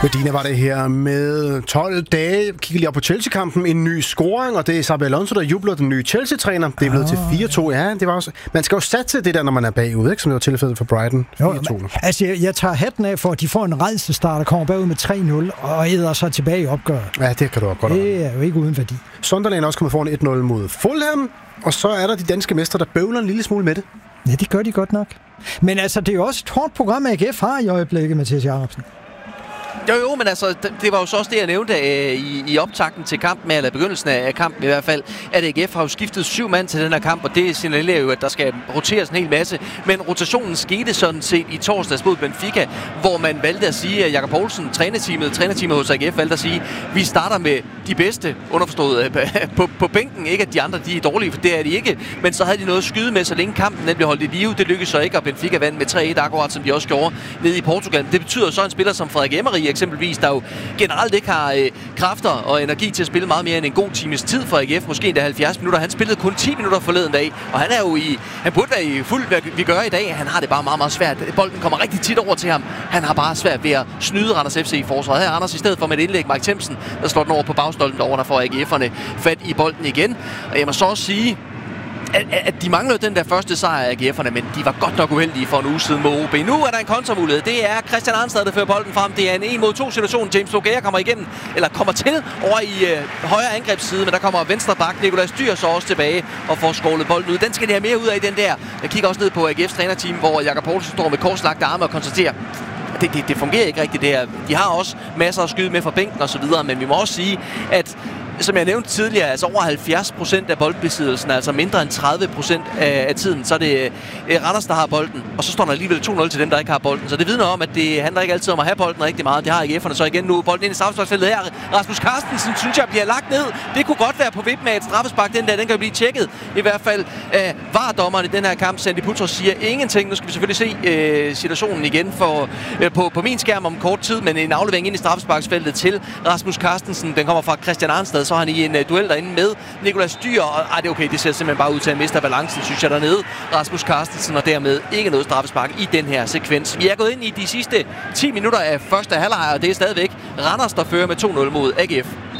Medina var det her med 12 dage. Kigger lige op på Chelsea-kampen. En ny scoring, og det er Xabi Alonso, der jubler, den nye Chelsea-træner. Det er blevet til 4-2. Ja, det var også... Man skal jo satse det der, når man er bagud, ikke? Som det var tilfældet for Brighton. 4-2. Altså, jeg tager hatten af for, at de får en rædselsstart og kommer bagud med 3-0, og æder så tilbage i opgøret. Ja, det kan du også godt. Det er jo ikke uden værdi. Sunderland er også kommet foran 1-0 mod Fulham, og så er der de danske mestre, der bøvler en lille smule med det. Ja, det gør de godt nok. Men altså, det er jo også et hårdt program, AGF har i øjeblikket, Mathias Jacobsen. Jo, men altså, det var jo så også det, jeg nævnte i optakten til kampen, eller begyndelsen af kampen i hvert fald, at AGF har jo skiftet 7 mand til den her kamp, og det signalerer jo, at der skal roteres en hel masse. Men rotationen skete sådan set i torsdags mod Benfica, hvor man valgte at sige, at Jakob Poulsen, trænerteamet hos AGF, valgte at sige, at vi starter med de bedste, underforstået på bænken. Ikke at de andre de er dårlige, for det er de ikke, men så havde de noget at skyde med, så længe kampen den blev holdt i live. Det lykkedes så ikke, og Benfica vandt med 3-1 akkurat, som de også gjorde nede i Portugal. Det betyder så en spiller som Frederik Emery eksempelvis, der jo generelt ikke har kræfter og energi til at spille meget mere end en god times tid for AGF, måske endda 70 minutter. Han spillede kun 10 minutter forleden dag, og han burde være i fuld, hvad vi gør i dag. Han har det bare meget, meget svært. Bolden kommer rigtig tit over til ham. Han har bare svært ved at snyde Randers FC i forsvaret. Her er Anders i stedet for med et indlæg, Mike Themsen, der slår den over på bagstolpen derovre, der får AGF'erne fat i bolden igen. Og jeg må så også sige, at de mangler den der første sejr af AGF'erne, men de var godt nok uheldige for en uge siden mod OB. Nu er der en kontramulighed. Det er Christian Arnstad, der fører bolden frem. Det er en 1-mod-2 situation. James Logea kommer til over i højre angrebsside, men der kommer venstre bak. Nikolaj Styr så også tilbage og får skålet bolden ud. Den skal de have mere ud af, den der. Jeg kigger også ned på AGF's trænerteam, hvor Jakob Poulsen står med korslagte arme og konstaterer, det fungerer ikke rigtigt det her. De har også masser at skyde med fra bænken og så videre, men vi må også sige, at som jeg nævnte tidligere, altså over 70% af boldbesiddelsen, altså mindre end 30% af tiden, så er det Randers, der har bolden, og så står der alligevel 2-0 til dem, der ikke har bolden. Så det vidner om, at det handler ikke altid om at have bolden rigtig meget. Det har AGF'erne så igen nu. Bolden ind i straffesparksfeltet her. Rasmus Carstensen, synes jeg, bliver lagt ned. Det kunne godt være på vippen af et straffespark, den kan blive tjekket. I hvert fald VAR-dommeren i den her kamp, Sandy Putros, siger ingenting. Nu skal vi selvfølgelig se situationen igen på min skærm om kort tid, men en aflevering ind i straffesparksfeltet til Rasmus Carstensen. Den kommer fra Christian Arnstad, så har han i en duel derinde med Nikolaj Styr, og det er okay, det ser simpelthen bare ud til at miste balancen, synes jeg, dernede. Rasmus Carstensen, og dermed ikke noget straffespark i den her sekvens. Vi er gået ind i de sidste 10 minutter af første halvleg, og det er stadigvæk Randers, der fører med 2-0 mod AGF.